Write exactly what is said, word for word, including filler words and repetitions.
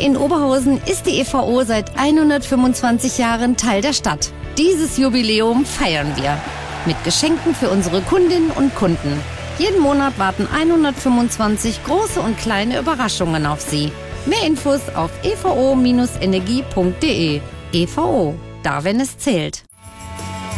in Oberhausen ist die E V O seit hundertfünfundzwanzig Jahren Teil der Stadt. Dieses Jubiläum feiern wir mit Geschenken für unsere Kundinnen und Kunden. Jeden Monat warten hundertfünfundzwanzig große und kleine Überraschungen auf Sie. Mehr Infos auf e v o Bindestrich energie Punkt de. E V O, da wenn es zählt.